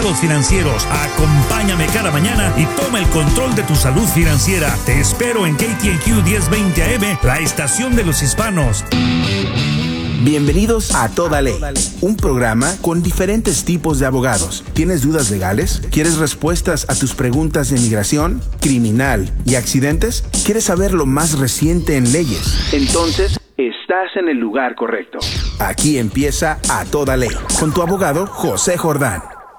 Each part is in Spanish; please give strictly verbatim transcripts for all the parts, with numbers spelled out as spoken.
estados financieros. Acompáñame cada mañana y toma el control de tu salud financiera. Te espero en K T M Q diez veinte A M, la estación de los hispanos. Bienvenidos a Toda Ley, un programa con diferentes tipos de abogados. ¿Tienes dudas legales? ¿Quieres respuestas a tus preguntas de inmigración, criminal y accidentes? ¿Quieres saber lo más reciente en leyes? Entonces, estás en el lugar correcto. Aquí empieza A Toda Ley, con tu abogado José Jordán.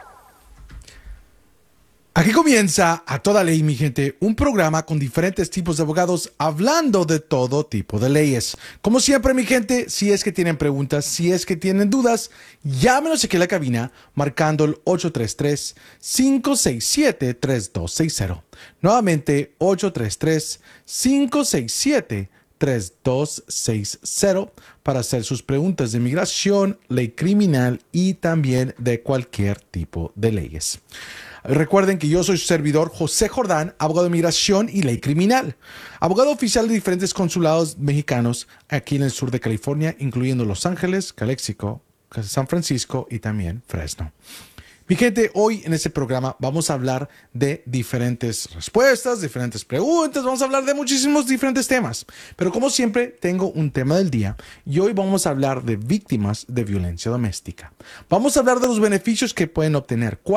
Aquí comienza A Toda Ley, mi gente, un programa con diferentes tipos de abogados hablando de todo tipo de leyes. Como siempre, mi gente, si es que tienen preguntas, si es que tienen dudas, llámenos aquí a la cabina marcando el ocho tres tres, cinco seis siete, tres dos seis cero. Nuevamente, ocho tres tres, cinco seis siete, tres dos seis cero para hacer sus preguntas de inmigración, ley criminal y también de cualquier tipo de leyes. Recuerden que yo soy su servidor José Jordán, abogado de inmigración y ley criminal, abogado oficial de diferentes consulados mexicanos aquí en el sur de California, incluyendo Los Ángeles, Calexico, San Francisco y también Fresno. Mi gente, hoy en este programa vamos a hablar de diferentes respuestas, diferentes preguntas, vamos a hablar de muchísimos diferentes temas. Pero como siempre, tengo un tema del día y hoy vamos a hablar de víctimas de violencia doméstica. Vamos a hablar de los beneficios que pueden obtener.